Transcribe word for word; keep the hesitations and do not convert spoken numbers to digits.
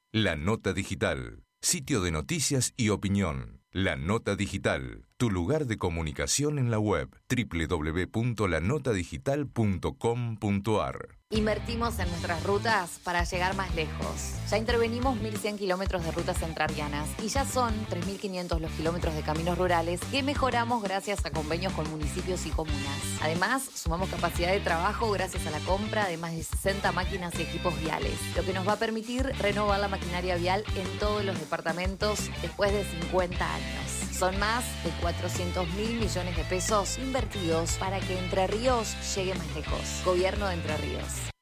La Nota Digital, sitio de noticias y opinión. La Nota Digital, tu lugar de comunicación en la web doble u doble u doble u punto la nota digital punto com punto a r. Invertimos en nuestras rutas para llegar más lejos. Ya intervenimos mil cien kilómetros de rutas entrerrianas y ya son tres mil quinientos los kilómetros de caminos rurales que mejoramos gracias a convenios con municipios y comunas. Además, sumamos capacidad de trabajo gracias a la compra de más de sesenta máquinas y equipos viales, lo que nos va a permitir renovar la maquinaria vial en todos los departamentos después de cincuenta años. Son más de cuatrocientos mil millones de pesos invertidos para que Entre Ríos llegue más lejos. Gobierno de Entre Ríos.